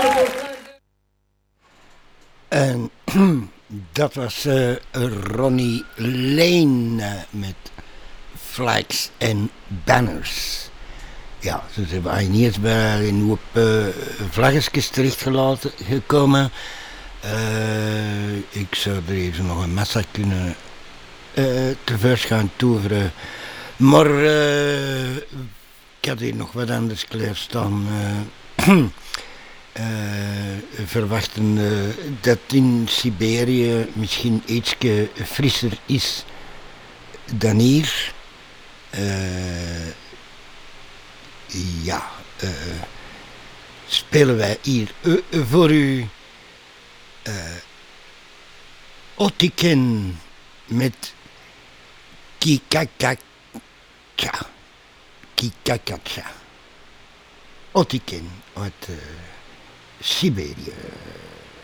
En dat was Ronnie Lane met Flags and Banners. Ja, ze zijn eigenlijk niet eens bij een hoop vlaggetjes terechtgelaten gekomen. Ik zou er even nog een massa kunnen tevoorschijn toveren. Maar ik had hier nog wat anders klaarstaan. Verwachten dat in Siberië misschien ietsje frisser is dan hier. Spelen wij hier voor u Otiken met Kikakacha. Kikakacha. Otiken uit Siberië.